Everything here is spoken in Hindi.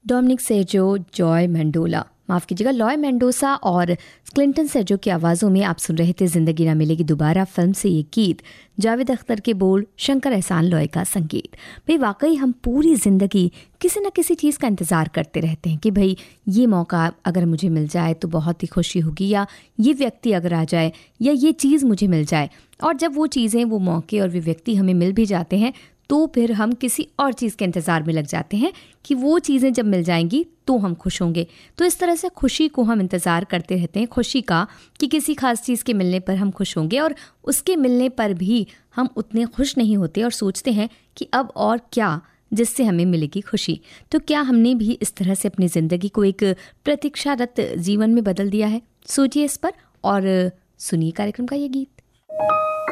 डोमिनिक सेर्जियो जॉय मेंडोला माफ़ कीजिएगा लॉय मेंडोसा और क्लिंटन सेर्जियो की आवाज़ों में आप सुन रहे थे ज़िंदगी ना मिलेगी दोबारा फिल्म से ये गीत। जावेद अख्तर के बोल, शंकर एहसान लॉय का संगीत। भाई वाकई हम पूरी ज़िंदगी किसी न किसी चीज़ का इंतज़ार करते रहते हैं कि भाई ये मौका अगर मुझे मिल जाए तो बहुत ही खुशी होगी, या ये व्यक्ति अगर आ जाए, या ये चीज़ मुझे मिल जाए। और जब वो चीज़ें, वो मौके और वो व्यक्ति हमें मिल भी जाते हैं तो फिर हम किसी और चीज़ के इंतज़ार में लग जाते हैं कि वो चीज़ें जब मिल जाएंगी तो हम खुश होंगे। तो इस तरह से खुशी को हम इंतज़ार करते रहते हैं, खुशी का, कि किसी खास चीज़ के मिलने पर हम खुश होंगे, और उसके मिलने पर भी हम उतने खुश नहीं होते और सोचते हैं कि अब और क्या जिससे हमें मिलेगी खुशी। तो क्या हमने भी इस तरह से अपनी ज़िंदगी को एक प्रतीक्षारत जीवन में बदल दिया है? सोचिए इस पर और सुनिए कार्यक्रम का ये गीत।